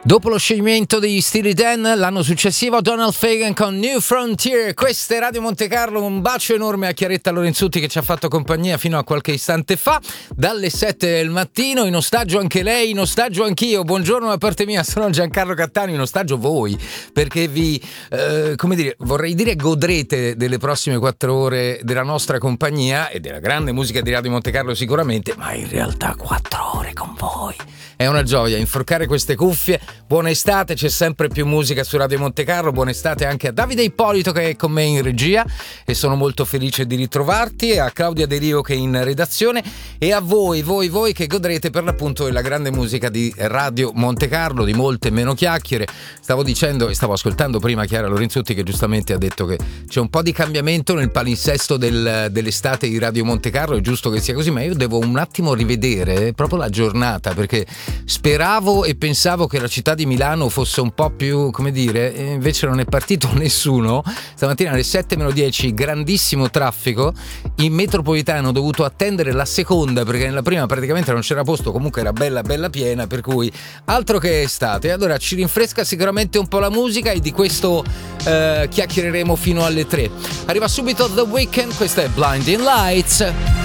Dopo lo scioglimento degli Steely Dan, l'anno successivo Donald Fagen con New Frontier. Questa è Radio Monte Carlo, un bacio enorme a Chiaretta Lorenzutti che ci ha fatto compagnia fino a qualche istante fa, dalle 7 del mattino, in ostaggio anche lei, in ostaggio anch'io. Buongiorno da parte mia, sono Giancarlo Cattani, in ostaggio voi, perché vi, vorrei dire godrete delle prossime 4 ore della nostra compagnia e della grande musica di Radio Monte Carlo sicuramente, ma in realtà 4 ore con voi. È una gioia inforcare queste cuffie. Buona estate, c'è sempre più musica su Radio Monte Carlo. Buona estate anche a Davide Ippolito che è con me in regia e sono molto felice di ritrovarti, e a Claudia De Rio che è in redazione, e a voi che godrete per l'appunto della grande musica di Radio Monte Carlo, di molte meno chiacchiere. Stavo dicendo e stavo ascoltando prima Chiara Lorenzutti che giustamente ha detto che c'è un po' di cambiamento nel palinsesto dell'estate di Radio Monte Carlo. È giusto che sia così, ma io devo un attimo rivedere proprio la giornata, perché speravo e pensavo che la città di Milano fosse un po' più, come dire, invece non è partito nessuno. Stamattina alle 7:10 grandissimo traffico in metropolitana, ho dovuto attendere la seconda perché nella prima praticamente non c'era posto, comunque era bella piena, per cui altro che estate. Allora ci rinfresca sicuramente un po' la musica e di questo chiacchiereremo fino alle 3. Arriva subito The Weeknd, questa è Blinding Lights.